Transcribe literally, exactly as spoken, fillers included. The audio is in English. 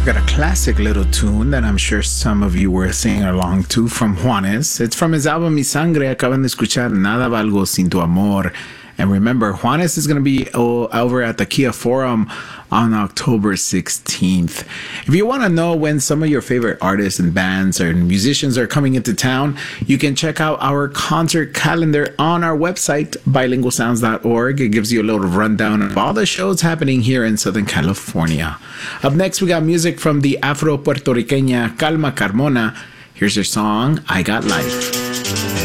Got a classic little tune that I'm sure some of you were singing along to from Juanes. It's from his album Mi Sangre. Acaban de escuchar Nada Valgo Sin Tu Amor. And remember, Juanes is going to be over at the Kia Forum on October sixteenth. If you want to know when some of your favorite artists and bands and musicians are coming into town, you can check out our concert calendar on our website, bilingual sounds dot org. It gives you a little rundown of all the shows happening here in Southern California. Up next, we got music from the Afro-Puertorriqueña Calma Carmona. Here's her song, I Got Life.